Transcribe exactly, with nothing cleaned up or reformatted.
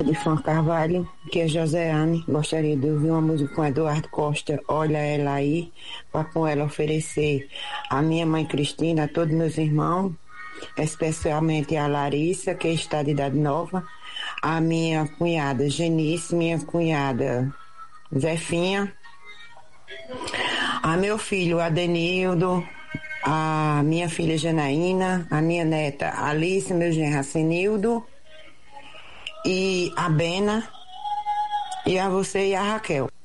de Fã Carvalho, que é Joseane. Gostaria de ouvir uma música com Eduardo Costa, Olha Ela Aí, para com ela oferecer a minha mãe Cristina, a todos meus irmãos, especialmente a Larissa, que está de idade nova, a minha cunhada Genice, minha cunhada Zefinha, a meu filho Adenildo, a minha filha Janaína, a minha neta Alice, meu genro Acenildo, e a Bena, e a você e a Raquel.